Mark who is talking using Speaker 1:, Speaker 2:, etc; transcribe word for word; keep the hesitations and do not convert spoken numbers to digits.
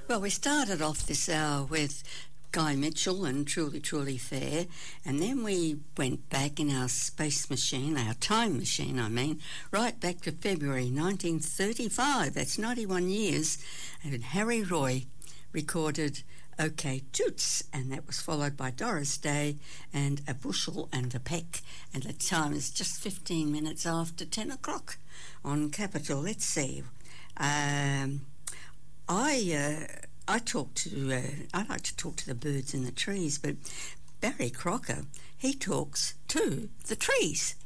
Speaker 1: Well, we started off this hour with Guy Mitchell and Truly, Truly Fair, and then we went back in our space machine, our time machine, I mean, right back to February nineteen thirty-five. That's ninety-one years, and Harry Roy recorded OK Toots, and that was followed by Doris Day and A Bushel and a Peck, and the time is just fifteen minutes after ten o'clock on Capital. Let's see. Um, I... Uh, I talk to, uh, I like to talk to the birds in the trees, but Barry Crocker, he talks to the trees.